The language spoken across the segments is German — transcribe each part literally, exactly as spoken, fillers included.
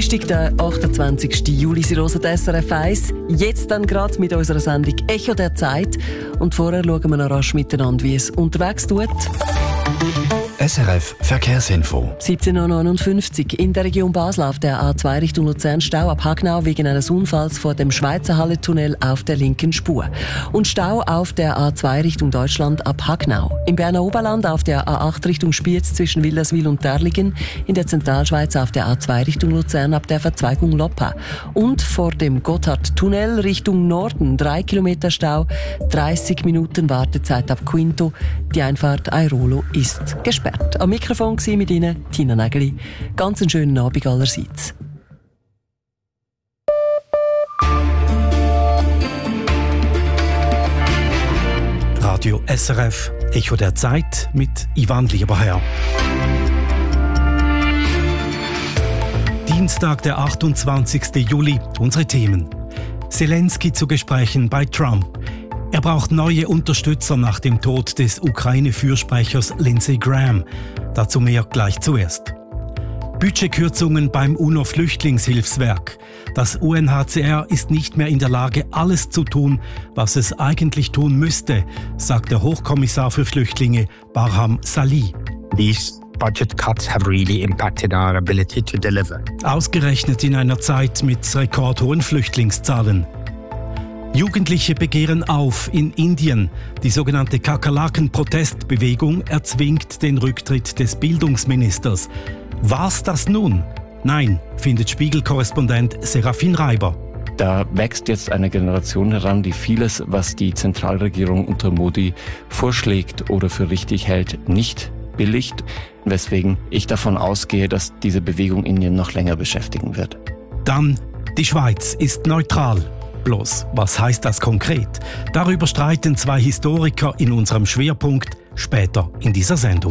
Dienstag, der achtundzwanzigsten Juli, Sie hören S R F eins. Jetzt dann gerade mit unserer Sendung «Echo der Zeit». Und vorher schauen wir noch rasch miteinander, wie es unterwegs tut. S R F Verkehrsinfo. siebzehn Uhr neunundfünfzig. In der Region Basel auf der A zwei Richtung Luzern Stau ab Hagnau wegen eines Unfalls vor dem Schweizer Halle-Tunnel auf der linken Spur. Und Stau auf der A zwei Richtung Deutschland ab Hagnau. Im Berner Oberland auf der A acht Richtung Spiez zwischen Wilderswil und Derlingen. In der Zentralschweiz auf der A zwei Richtung Luzern ab der Verzweigung Loppa. Und vor dem Gotthard-Tunnel Richtung Norden drei Kilometer Stau, dreißig Minuten Wartezeit ab Quinto. Die Einfahrt Airolo ist gesperrt. Am Mikrofon war mit Ihnen Tina Nägeli. Ganz einen schönen Abend allerseits. Radio S R F, Echo der Zeit mit Ivan Lieberherr. Dienstag, der achtundzwanzigsten Juli, unsere Themen. Zelensky zu Gesprächen bei Trump. Er braucht neue Unterstützer nach dem Tod des Ukraine-Fürsprechers Lindsey Graham. Dazu mehr gleich zuerst. Budgetkürzungen beim UNO-Flüchtlingshilfswerk. Das U N H C R ist nicht mehr in der Lage, alles zu tun, was es eigentlich tun müsste, sagt der Hochkommissar für Flüchtlinge Barham Salih. These budget cuts have really impacted our ability to deliver. Ausgerechnet in einer Zeit mit rekordhohen Flüchtlingszahlen. Jugendliche begehren auf in Indien. Die sogenannte Kakerlaken-Protestbewegung erzwingt den Rücktritt des Bildungsministers. War's das nun? Nein, findet Spiegel-Korrespondent Serafin Reiber. Da wächst jetzt eine Generation heran, die vieles, was die Zentralregierung unter Modi vorschlägt oder für richtig hält, nicht billigt, weswegen ich davon ausgehe, dass diese Bewegung Indien noch länger beschäftigen wird. Dann, die Schweiz ist neutral. Bloß, was heißt das konkret? Darüber streiten zwei Historiker in unserem Schwerpunkt später in dieser Sendung.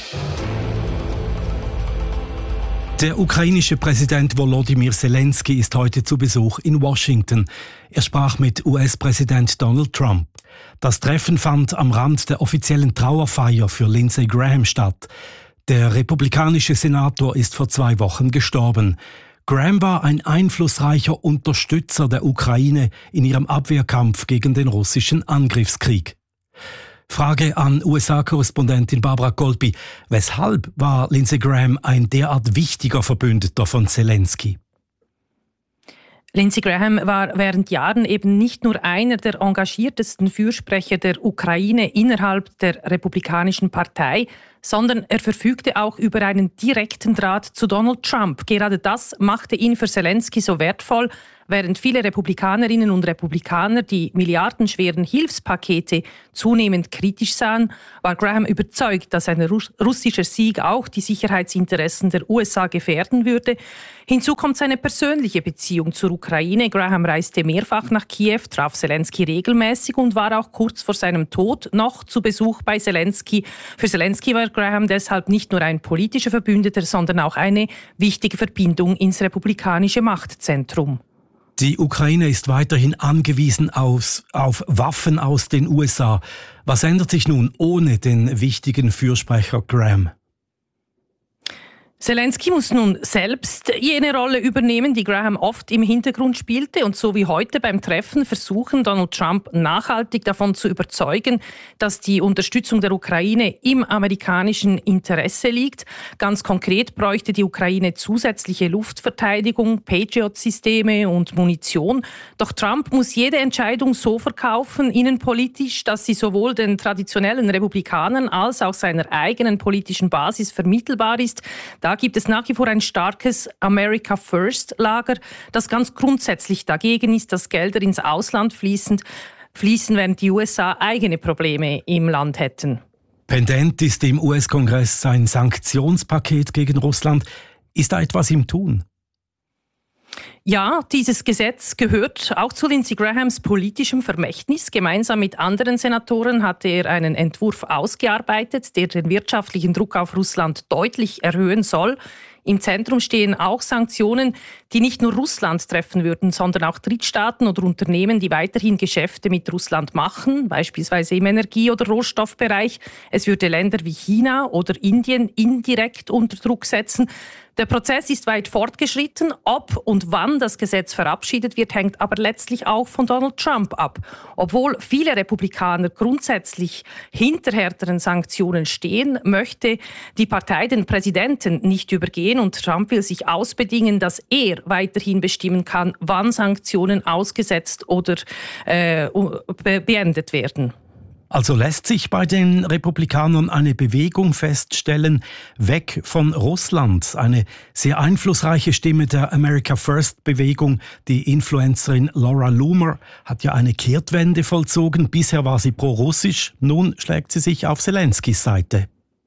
Der ukrainische Präsident Volodymyr Zelensky ist heute zu Besuch in Washington. Er sprach mit U S-Präsident Donald Trump. Das Treffen fand am Rand der offiziellen Trauerfeier für Lindsey Graham statt. Der republikanische Senator ist vor zwei Wochen gestorben. Graham war ein einflussreicher Unterstützer der Ukraine in ihrem Abwehrkampf gegen den russischen Angriffskrieg. Frage an U S A-Korrespondentin Barbara Colby. Weshalb war Lindsey Graham ein derart wichtiger Verbündeter von Zelensky? Lindsey Graham war während Jahren eben nicht nur einer der engagiertesten Fürsprecher der Ukraine innerhalb der Republikanischen Partei, sondern er verfügte auch über einen direkten Draht zu Donald Trump. Gerade das machte ihn für Zelensky so wertvoll. Während viele Republikanerinnen und Republikaner die milliardenschweren Hilfspakete zunehmend kritisch sahen, war Graham überzeugt, dass ein russischer Sieg auch die Sicherheitsinteressen der U S A gefährden würde. Hinzu kommt seine persönliche Beziehung zur Ukraine. Graham reiste mehrfach nach Kiew, traf Zelensky regelmäßig und war auch kurz vor seinem Tod noch zu Besuch bei Zelensky. Für Zelensky war Graham deshalb nicht nur ein politischer Verbündeter, sondern auch eine wichtige Verbindung ins republikanische Machtzentrum. Die Ukraine ist weiterhin angewiesen aus, auf Waffen aus den U S A. Was ändert sich nun ohne den wichtigen Fürsprecher Graham? Zelensky muss nun selbst jene Rolle übernehmen, die Graham oft im Hintergrund spielte. Und so wie heute beim Treffen versuchen Donald Trump nachhaltig davon zu überzeugen, dass die Unterstützung der Ukraine im amerikanischen Interesse liegt. Ganz konkret bräuchte die Ukraine zusätzliche Luftverteidigung, Patriot-Systeme und Munition. Doch Trump muss jede Entscheidung so verkaufen, innenpolitisch, dass sie sowohl den traditionellen Republikanern als auch seiner eigenen politischen Basis vermittelbar ist. Da gibt es nach wie vor ein starkes America First Lager, das ganz grundsätzlich dagegen ist, dass Gelder ins Ausland fließen, fließen, während die U S A eigene Probleme im Land hätten. Pendent ist im U S-Kongress ein Sanktionspaket gegen Russland. Ist da etwas im Tun? Ja, dieses Gesetz gehört auch zu Lindsey Grahams politischem Vermächtnis. Gemeinsam mit anderen Senatoren hatte er einen Entwurf ausgearbeitet, der den wirtschaftlichen Druck auf Russland deutlich erhöhen soll. Im Zentrum stehen auch Sanktionen, die nicht nur Russland treffen würden, sondern auch Drittstaaten oder Unternehmen, die weiterhin Geschäfte mit Russland machen, beispielsweise im Energie- oder Rohstoffbereich. Es würde Länder wie China oder Indien indirekt unter Druck setzen. Der Prozess ist weit fortgeschritten. Ob und wann das Gesetz verabschiedet wird, hängt aber letztlich auch von Donald Trump ab. Obwohl viele Republikaner grundsätzlich hinter härteren Sanktionen stehen, möchte die Partei den Präsidenten nicht übergehen und Trump will sich ausbedingen, dass er weiterhin bestimmen kann, wann Sanktionen ausgesetzt oder äh, beendet werden. Also lässt sich bei den Republikanern eine Bewegung feststellen, weg von Russland. Eine sehr einflussreiche Stimme der America First-Bewegung, die Influencerin Laura Loomer, hat ja eine Kehrtwende vollzogen. Bisher war sie pro-russisch, nun schlägt sie sich auf Zelenskys Seite.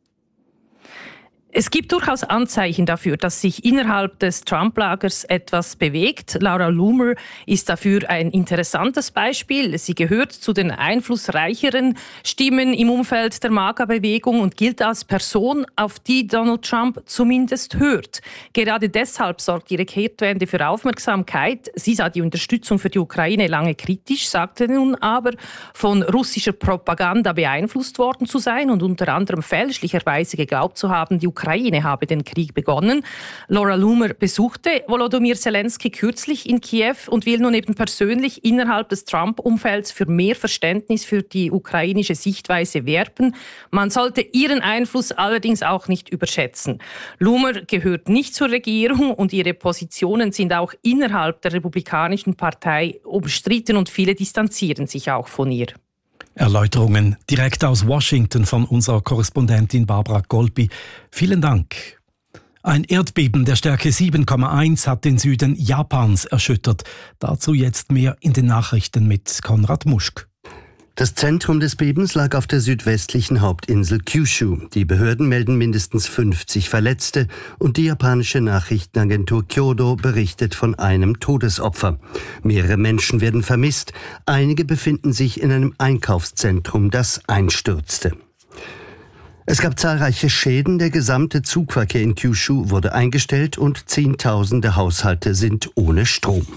Es gibt durchaus Anzeichen dafür, dass sich innerhalb des Trump-Lagers etwas bewegt. Laura Loomer ist dafür ein interessantes Beispiel. Sie gehört zu den einflussreicheren Stimmen im Umfeld der MAGA-Bewegung und gilt als Person, auf die Donald Trump zumindest hört. Gerade deshalb sorgt ihre Kehrtwende für Aufmerksamkeit. Sie sah die Unterstützung für die Ukraine lange kritisch, sagte nun aber, von russischer Propaganda beeinflusst worden zu sein und unter anderem fälschlicherweise geglaubt zu haben, die Ukraine Ukraine habe den Krieg begonnen. Laura Loomer besuchte Volodymyr Zelensky kürzlich in Kiew und will nun eben persönlich innerhalb des Trump-Umfelds für mehr Verständnis für die ukrainische Sichtweise werben. Man sollte ihren Einfluss allerdings auch nicht überschätzen. Loomer gehört nicht zur Regierung und ihre Positionen sind auch innerhalb der Republikanischen Partei umstritten und viele distanzieren sich auch von ihr. Erläuterungen direkt aus Washington von unserer Korrespondentin Barbara Golpi. Vielen Dank. Ein Erdbeben der Stärke sieben Komma eins hat den Süden Japans erschüttert. Dazu jetzt mehr in den Nachrichten mit Konrad Muschk. Das Zentrum des Bebens lag auf der südwestlichen Hauptinsel Kyushu. Die Behörden melden mindestens fünfzig Verletzte und die japanische Nachrichtenagentur Kyodo berichtet von einem Todesopfer. Mehrere Menschen werden vermisst. Einige befinden sich in einem Einkaufszentrum, das einstürzte. Es gab zahlreiche Schäden. Der gesamte Zugverkehr in Kyushu wurde eingestellt und Zehntausende Haushalte sind ohne Strom.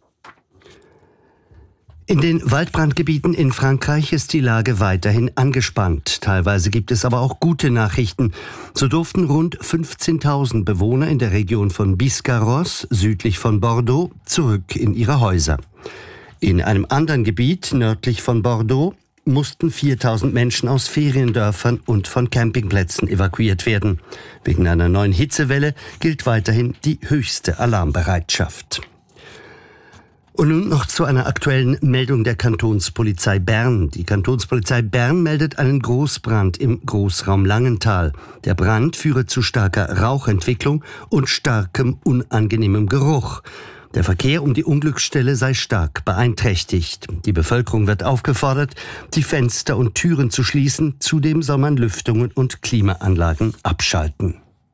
In den Waldbrandgebieten in Frankreich ist die Lage weiterhin angespannt. Teilweise gibt es aber auch gute Nachrichten. So durften rund fünfzehntausend Bewohner in der Region von Biscarrosse, südlich von Bordeaux, zurück in ihre Häuser. In einem anderen Gebiet, nördlich von Bordeaux, mussten viertausend Menschen aus Feriendörfern und von Campingplätzen evakuiert werden. Wegen einer neuen Hitzewelle gilt weiterhin die höchste Alarmbereitschaft. Und nun noch zu einer aktuellen Meldung der Kantonspolizei Bern. Die Kantonspolizei Bern meldet einen Großbrand im Großraum Langenthal. Der Brand führe zu starker Rauchentwicklung und starkem, unangenehmem Geruch. Der Verkehr um die Unglücksstelle sei stark beeinträchtigt. Die Bevölkerung wird aufgefordert, die Fenster und Türen zu schließen. Zudem soll man Lüftungen und Klimaanlagen abschalten.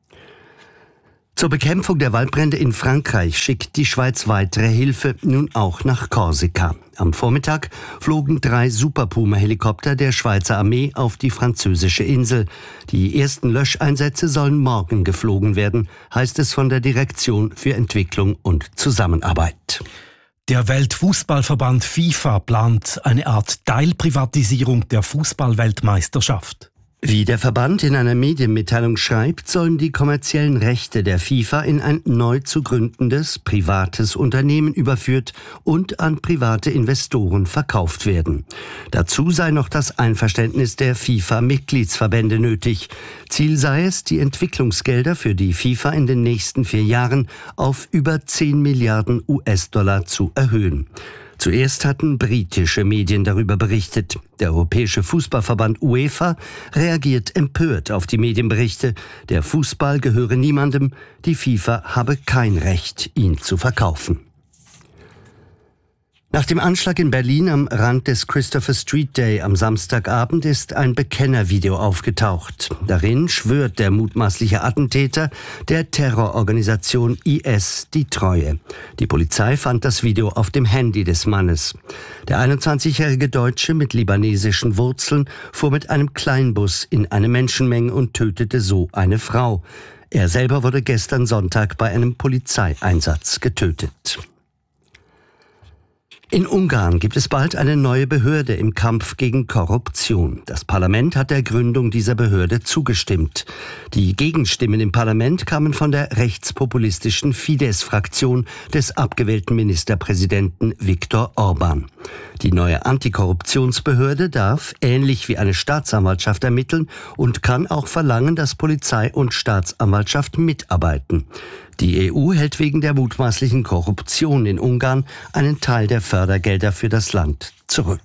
Zur Bekämpfung der Waldbrände in Frankreich schickt die Schweiz weitere Hilfe, nun auch nach Korsika. Am Vormittag flogen drei Super Puma-Helikopter der Schweizer Armee auf die französische Insel. Die ersten Löscheinsätze sollen morgen geflogen werden, heißt es von der Direktion für Entwicklung und Zusammenarbeit. Der Weltfußballverband FIFA plant eine Art Teilprivatisierung der Fußballweltmeisterschaft. Wie der Verband in einer Medienmitteilung schreibt, sollen die kommerziellen Rechte der FIFA in ein neu zu gründendes privates Unternehmen überführt und an private Investoren verkauft werden. Dazu sei noch das Einverständnis der FIFA-Mitgliedsverbände nötig. Ziel sei es, die Entwicklungsgelder für die FIFA in den nächsten vier Jahren auf über zehn Milliarden U S-Dollar zu erhöhen. Zuerst hatten britische Medien darüber berichtet. Der Europäische Fußballverband UEFA reagiert empört auf die Medienberichte. Der Fußball gehöre niemandem, die FIFA habe kein Recht, ihn zu verkaufen. Nach dem Anschlag in Berlin am Rand des Christopher Street Day am Samstagabend ist ein Bekennervideo aufgetaucht. Darin schwört der mutmaßliche Attentäter der Terrororganisation I S die Treue. Die Polizei fand das Video auf dem Handy des Mannes. Der einundzwanzigjährige Deutsche mit libanesischen Wurzeln fuhr mit einem Kleinbus in eine Menschenmenge und tötete so eine Frau. Er selber wurde gestern Sonntag bei einem Polizeieinsatz getötet. In Ungarn gibt es bald eine neue Behörde im Kampf gegen Korruption. Das Parlament hat der Gründung dieser Behörde zugestimmt. Die Gegenstimmen im Parlament kamen von der rechtspopulistischen Fidesz-Fraktion des abgewählten Ministerpräsidenten Viktor Orbán. Die neue Antikorruptionsbehörde darf, ähnlich wie eine Staatsanwaltschaft, ermitteln und kann auch verlangen, dass Polizei und Staatsanwaltschaft mitarbeiten. Die E U hält wegen der mutmaßlichen Korruption in Ungarn einen Teil der Fördergelder für das Land zurück.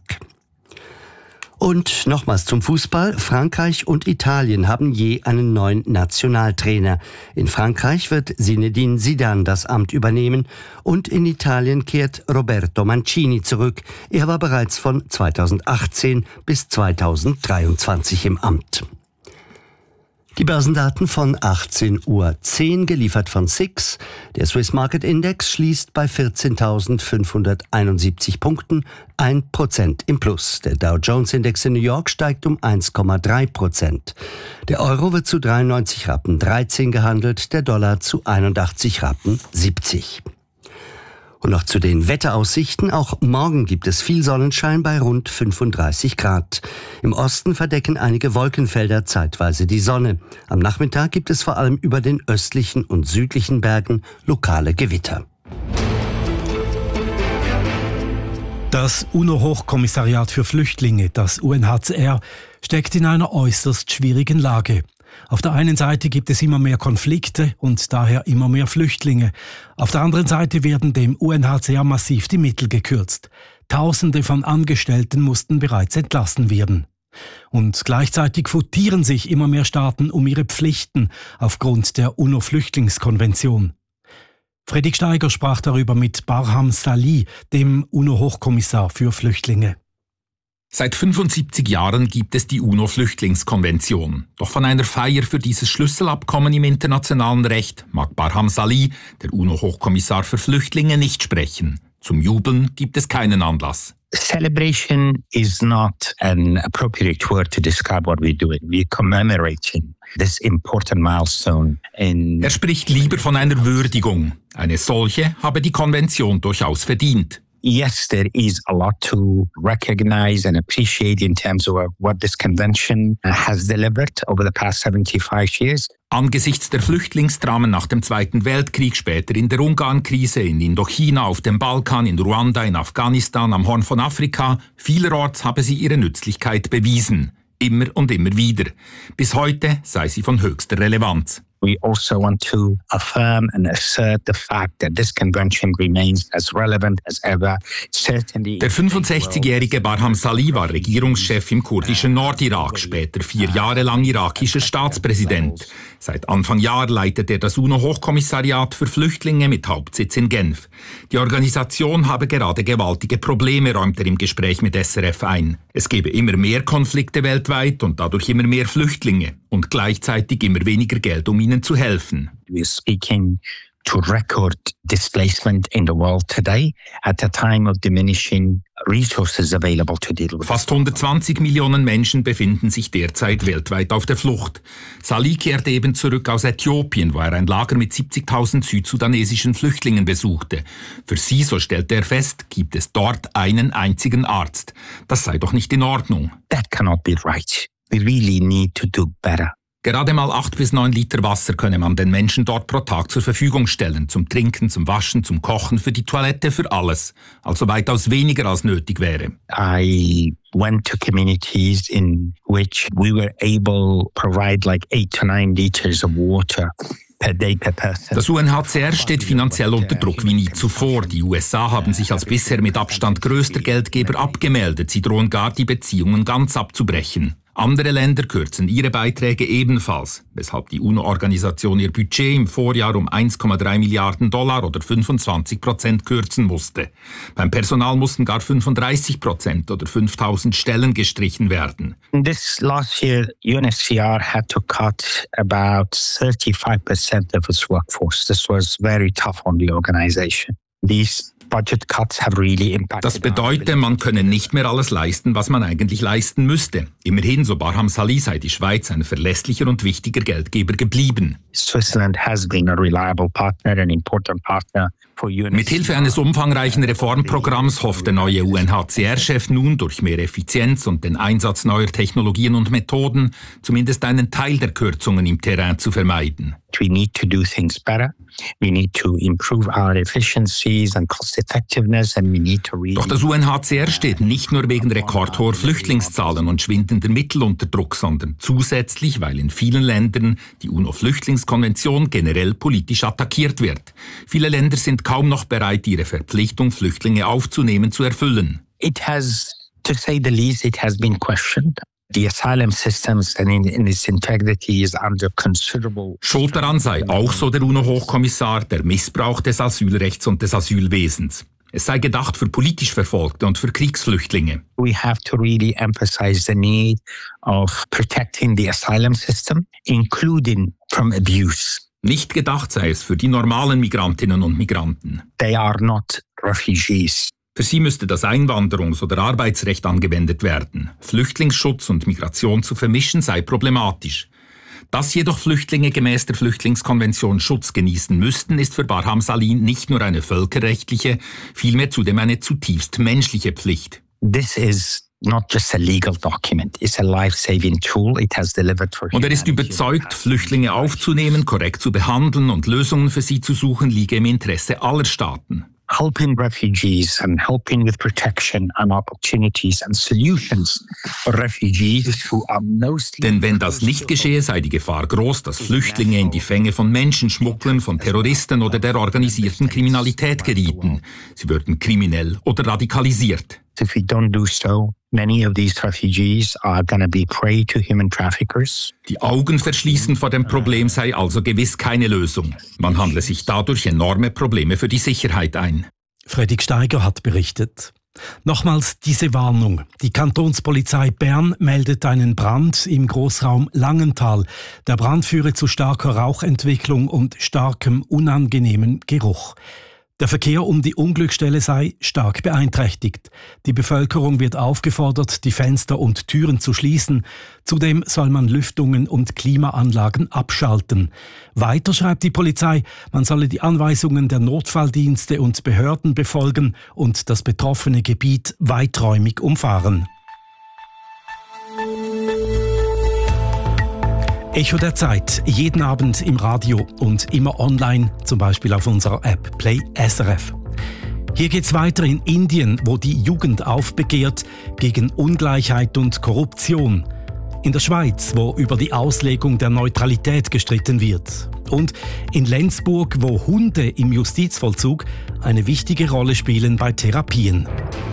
Und nochmals zum Fußball. Frankreich und Italien haben je einen neuen Nationaltrainer. In Frankreich wird Zinedine Zidane das Amt übernehmen und in Italien kehrt Roberto Mancini zurück. Er war bereits von zweitausendachtzehn bis zweitausenddreiundzwanzig im Amt. Die Börsendaten von achtzehn Uhr zehn, geliefert von S I X. Der Swiss Market Index schließt bei vierzehntausendfünfhunderteinundsiebzig Punkten, ein Prozent im Plus. Der Dow Jones Index in New York steigt um eins Komma drei Prozent. Der Euro wird zu dreiundneunzig Rappen dreizehn gehandelt, der Dollar zu einundachtzig Rappen siebzig. Und noch zu den Wetteraussichten. Auch morgen gibt es viel Sonnenschein bei rund fünfunddreißig Grad. Im Osten verdecken einige Wolkenfelder zeitweise die Sonne. Am Nachmittag gibt es vor allem über den östlichen und südlichen Bergen lokale Gewitter. Das UNO-Hochkommissariat für Flüchtlinge, das U N H C R, steckt in einer äußerst schwierigen Lage. Auf der einen Seite gibt es immer mehr Konflikte und daher immer mehr Flüchtlinge. Auf der anderen Seite werden dem U N H C R massiv die Mittel gekürzt. Tausende von Angestellten mussten bereits entlassen werden. Und gleichzeitig futieren sich immer mehr Staaten um ihre Pflichten aufgrund der UNO-Flüchtlingskonvention. Fredrik Steiger sprach darüber mit Barham Salih, dem UNO-Hochkommissar für Flüchtlinge. Seit fünfundsiebzig Jahren gibt es die UNO-Flüchtlingskonvention. Doch von einer Feier für dieses Schlüsselabkommen im internationalen Recht mag Barham Salih, der UNO-Hochkommissar für Flüchtlinge, nicht sprechen. Zum Jubeln gibt es keinen Anlass. Celebration is not an appropriate word to describe what we're doing. We're commemorating this important milestone. Er spricht lieber von einer Würdigung. Eine solche habe die Konvention durchaus verdient. Yes, there is a lot to recognize and appreciate in terms of what this convention has delivered over the past seventy-five years. Angesichts der Flüchtlingsdramen nach dem Zweiten Weltkrieg, später in der Ungarn-Krise, in Indochina, auf dem Balkan, in Ruanda, in Afghanistan, am Horn von Afrika, vielerorts habe sie ihre Nützlichkeit bewiesen. Immer und immer wieder. Bis heute sei sie von höchster Relevanz. We also want to affirm and assert the fact that this convention remains as relevant as ever. Certainly. Der fünfundsechzigjährige Barham Salih war Regierungschef im kurdischen Nordirak, später vier Jahre lang irakischer Staatspräsident. Seit Anfang Jahr leitet er das UNO-Hochkommissariat für Flüchtlinge mit Hauptsitz in Genf. Die Organisation habe gerade gewaltige Probleme, räumt er im Gespräch mit S R F ein. Es gebe immer mehr Konflikte weltweit und dadurch immer mehr Flüchtlinge und gleichzeitig immer weniger Geld, um ihnen zu helfen. We're speaking to record displacement in the world today at a time of diminishing resources available to deal with. Fast hundertzwanzig Millionen Menschen befinden sich derzeit weltweit auf der Flucht. Salih kehrt eben zurück aus Äthiopien, wo er ein Lager mit siebzigtausend südsudanesischen Flüchtlingen besuchte. Für sie, so stellte er fest, gibt es dort einen einzigen Arzt. Das sei doch nicht in Ordnung. That cannot be right. We really need to do better. Gerade mal acht bis neun Liter Wasser könne man den Menschen dort pro Tag zur Verfügung stellen. Zum Trinken, zum Waschen, zum Kochen, für die Toilette, für alles. Also weitaus weniger als nötig wäre. I went to communities in which we were able to provide like eight to nine liters of water. Das U N H C R steht finanziell unter Druck wie nie zuvor. Die U S A haben sich als bisher mit Abstand größter Geldgeber abgemeldet. Sie drohen gar, die Beziehungen ganz abzubrechen. Andere Länder kürzen ihre Beiträge ebenfalls, weshalb die UNO-Organisation ihr Budget im Vorjahr um eins Komma drei Milliarden Dollar oder fünfundzwanzig Prozent kürzen musste. Beim Personal mussten gar fünfunddreißig Prozent oder fünftausend Stellen gestrichen werden. This last year, U N H C R had to cut about thirty-five percent of its workforce. This was very tough on the organization. These budget cuts have really impacted. Das bedeutet, man könne nicht mehr alles leisten, was man eigentlich leisten müsste. Immerhin, so Barham Salih, sei die Schweiz ein verlässlicher und wichtiger Geldgeber geblieben. Switzerland has been a reliable partner, an important partner for U N H C R. Mithilfe eines umfangreichen Reformprogramms hofft der neue U N H C R-Chef nun durch mehr Effizienz und den Einsatz neuer Technologien und Methoden zumindest einen Teil der Kürzungen im Terrain zu vermeiden. We need to do things better. We need to improve our efficiencies and cost effectiveness, and we need to really... Doch das U N H C R steht nicht nur wegen rekordhoher Flüchtlingszahlen und schwindender Mittel unter Druck, sondern zusätzlich, weil in vielen Ländern die UNO-Flüchtlingskonvention generell politisch attackiert wird. Viele Länder sind kaum noch bereit, ihre Verpflichtung, Flüchtlinge aufzunehmen, zu erfüllen. It has, to say the least, it has been questioned. The asylum systems and in, in its integrity is under considerable... Schuld daran sei auch, so der UNO-Hochkommissar, der Missbrauch des Asylrechts und des Asylwesens. Es sei gedacht für politisch Verfolgte und für Kriegsflüchtlinge. We have to really emphasize the need of protecting the asylum system, including from abuse. Nicht gedacht sei es für die normalen Migrantinnen und Migranten. They are not refugees. Für sie müsste das Einwanderungs- oder Arbeitsrecht angewendet werden. Flüchtlingsschutz und Migration zu vermischen sei problematisch. Dass jedoch Flüchtlinge gemäß der Flüchtlingskonvention Schutz genießen müssten, ist für Barham Salih nicht nur eine völkerrechtliche, vielmehr zudem eine zutiefst menschliche Pflicht. This is not just a legal document, it's a life-saving tool. It has delivered for Und er ist überzeugt, Flüchtlinge aufzunehmen, korrekt zu behandeln und Lösungen für sie zu suchen, liege im Interesse aller Staaten. Helping refugees and helping with protection and opportunities and solutions for refugees who are mostly... Denn wenn das nicht geschehe, sei die Gefahr groß, dass Flüchtlinge in die Fänge von Menschenschmugglern, von Terroristen oder der organisierten Kriminalität gerieten. Sie würden kriminell oder radikalisiert. If we don't do so, many of these refugees are going to be prey to human traffickers. Die Augen verschließen vor dem Problem sei also gewiss keine Lösung. Man handle sich dadurch enorme Probleme für die Sicherheit ein. Fredrik Steiger hat berichtet. Nochmals diese Warnung. Die Kantonspolizei Bern meldet einen Brand im Grossraum Langenthal. Der Brand führe zu starker Rauchentwicklung und starkem, unangenehmen Geruch. Der Verkehr um die Unglücksstelle sei stark beeinträchtigt. Die Bevölkerung wird aufgefordert, die Fenster und Türen zu schließen. Zudem soll man Lüftungen und Klimaanlagen abschalten. Weiter schreibt die Polizei, man solle die Anweisungen der Notfalldienste und Behörden befolgen und das betroffene Gebiet weiträumig umfahren. Echo der Zeit, jeden Abend im Radio und immer online, zum Beispiel auf unserer App Play S R F. Hier geht's weiter in Indien, wo die Jugend aufbegehrt gegen Ungleichheit und Korruption. In der Schweiz, wo über die Auslegung der Neutralität gestritten wird. Und in Lenzburg, wo Hunde im Justizvollzug eine wichtige Rolle spielen bei Therapien.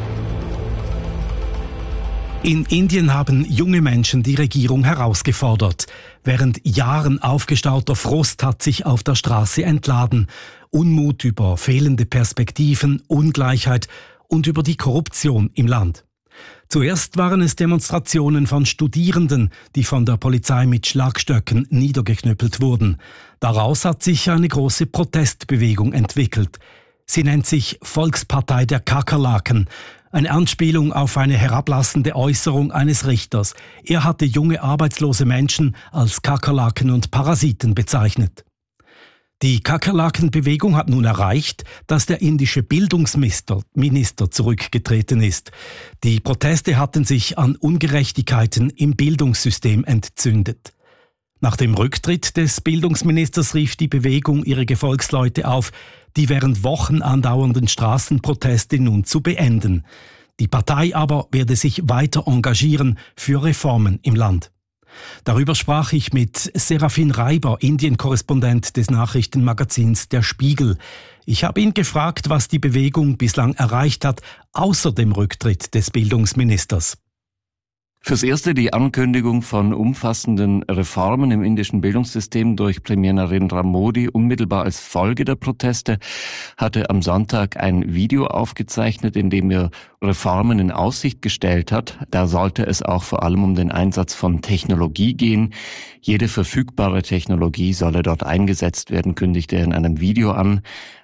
In Indien haben junge Menschen die Regierung herausgefordert. Während Jahren aufgestauter Frust hat sich auf der Straße entladen. Unmut über fehlende Perspektiven, Ungleichheit und über die Korruption im Land. Zuerst waren es Demonstrationen von Studierenden, die von der Polizei mit Schlagstöcken niedergeknüppelt wurden. Daraus hat sich eine große Protestbewegung entwickelt. Sie nennt sich Volkspartei der Kakerlaken. Eine Anspielung auf eine herablassende Äußerung eines Richters. Er hatte junge arbeitslose Menschen als Kakerlaken und Parasiten bezeichnet. Die Kakerlakenbewegung hat nun erreicht, dass der indische Bildungsminister Minister zurückgetreten ist. Die Proteste hatten sich an Ungerechtigkeiten im Bildungssystem entzündet. Nach dem Rücktritt des Bildungsministers rief die Bewegung ihre Gefolgsleute auf, die während Wochen andauernden Straßenproteste nun zu beenden. Die Partei aber werde sich weiter engagieren für Reformen im Land. Darüber sprach ich mit Serafin Reiber, Indien-Korrespondent des Nachrichtenmagazins Der Spiegel. Ich habe ihn gefragt, was die Bewegung bislang erreicht hat, außer dem Rücktritt des Bildungsministers. Fürs Erste die Ankündigung von umfassenden Reformen im indischen Bildungssystem durch Premier Narendra Modi. Unmittelbar als Folge der Proteste hatte am Sonntag ein Video aufgezeichnet, in dem er Reformen in Aussicht gestellt hat. Da sollte es auch vor allem um den Einsatz von Technologie gehen. Jede verfügbare Technologie solle dort eingesetzt werden, kündigte er in einem Video an.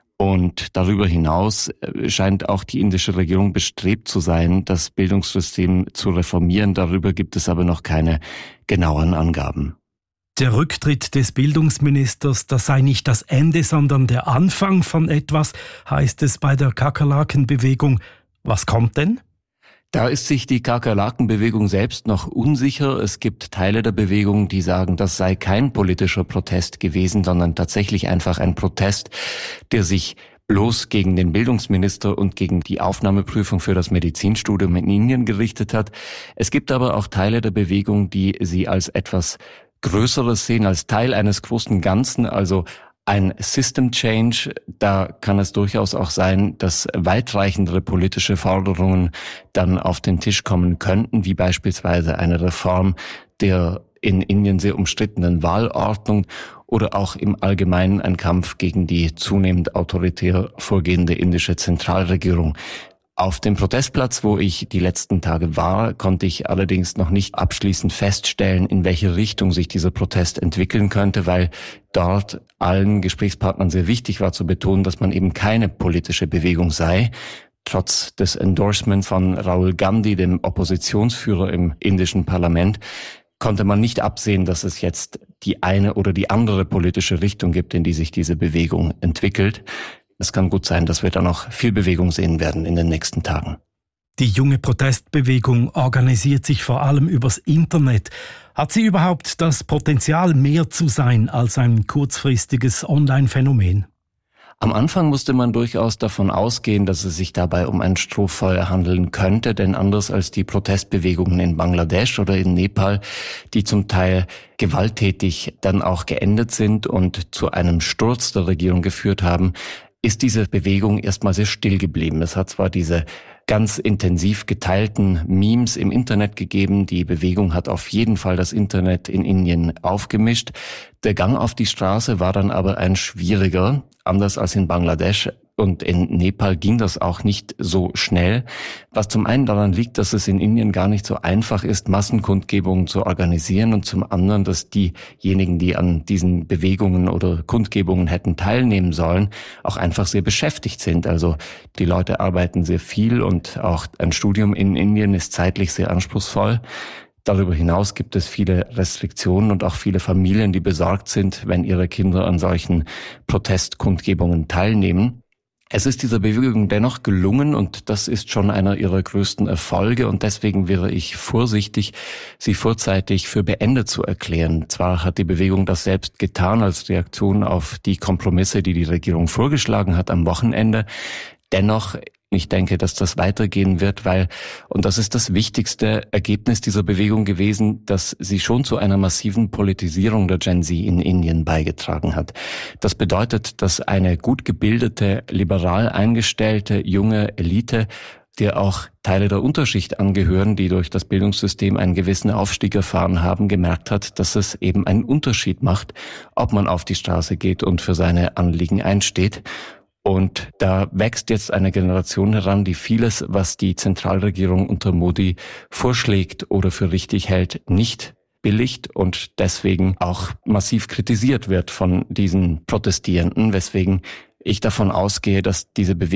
Und darüber hinaus scheint auch die indische Regierung bestrebt zu sein, das Bildungssystem zu reformieren. Darüber gibt es aber noch keine genauen Angaben. Der Rücktritt des Bildungsministers, das sei nicht das Ende, sondern der Anfang von etwas, heißt es bei der Kakerlakenbewegung. Was kommt denn? Da ist sich die Kakerlakenbewegung selbst noch unsicher. Es gibt Teile der Bewegung, die sagen, das sei kein politischer Protest gewesen, sondern tatsächlich einfach ein Protest, der sich bloß gegen den Bildungsminister und gegen die Aufnahmeprüfung für das Medizinstudium in Indien gerichtet hat. Es gibt aber auch Teile der Bewegung, die sie als etwas Größeres sehen, als Teil eines großen Ganzen, also ein System Change. Da kann es durchaus auch sein, dass weitreichendere politische Forderungen dann auf den Tisch kommen könnten, wie beispielsweise eine Reform der in Indien sehr umstrittenen Wahlordnung oder auch im Allgemeinen ein Kampf gegen die zunehmend autoritär vorgehende indische Zentralregierung. Auf dem Protestplatz, wo ich die letzten Tage war, konnte ich allerdings noch nicht abschließend feststellen, in welche Richtung sich dieser Protest entwickeln könnte, weil dort allen Gesprächspartnern sehr wichtig war zu betonen, dass man eben keine politische Bewegung sei. Trotz des Endorsements von Rahul Gandhi, dem Oppositionsführer im indischen Parlament, konnte man nicht absehen, dass es jetzt die eine oder die andere politische Richtung gibt, in die sich diese Bewegung entwickelt. Es kann gut sein, dass wir da noch viel Bewegung sehen werden in den nächsten Tagen. Die junge Protestbewegung organisiert sich vor allem übers Internet. Hat sie überhaupt das Potenzial, mehr zu sein als ein kurzfristiges Online-Phänomen? Am Anfang musste man durchaus davon ausgehen, dass es sich dabei um ein Strohfeuer handeln könnte, denn anders als die Protestbewegungen in Bangladesch oder in Nepal, die zum Teil gewalttätig dann auch geendet sind und zu einem Sturz der Regierung geführt haben, ist diese Bewegung erstmal sehr still geblieben. Es hat zwar diese ganz intensiv geteilten Memes im Internet gegeben. Die Bewegung hat auf jeden Fall das Internet in Indien aufgemischt. Der Gang auf die Straße war dann aber ein schwieriger, anders als in Bangladesch. Und in Nepal ging das auch nicht so schnell, was zum einen daran liegt, dass es in Indien gar nicht so einfach ist, Massenkundgebungen zu organisieren und zum anderen, dass diejenigen, die an diesen Bewegungen oder Kundgebungen hätten teilnehmen sollen, auch einfach sehr beschäftigt sind. Also die Leute arbeiten sehr viel und auch ein Studium in Indien ist zeitlich sehr anspruchsvoll. Darüber hinaus gibt es viele Restriktionen und auch viele Familien, die besorgt sind, wenn ihre Kinder an solchen Protestkundgebungen teilnehmen. Es ist dieser Bewegung dennoch gelungen und das ist schon einer ihrer größten Erfolge und deswegen wäre ich vorsichtig, sie vorzeitig für beendet zu erklären. Zwar hat die Bewegung das selbst getan als Reaktion auf die Kompromisse, die die Regierung vorgeschlagen hat am Wochenende. Dennoch, ich denke, dass das weitergehen wird, weil, und das ist das wichtigste Ergebnis dieser Bewegung gewesen, dass sie schon zu einer massiven Politisierung der Gen Z in Indien beigetragen hat. Das bedeutet, dass eine gut gebildete, liberal eingestellte, junge Elite, der auch Teile der Unterschicht angehören, die durch das Bildungssystem einen gewissen Aufstieg erfahren haben, gemerkt hat, dass es eben einen Unterschied macht, ob man auf die Straße geht und für seine Anliegen einsteht. Und da wächst jetzt eine Generation heran, die vieles, was die Zentralregierung unter Modi vorschlägt oder für richtig hält, nicht billigt und deswegen auch massiv kritisiert wird von diesen Protestierenden, weswegen ich davon ausgehe, dass diese Bewegung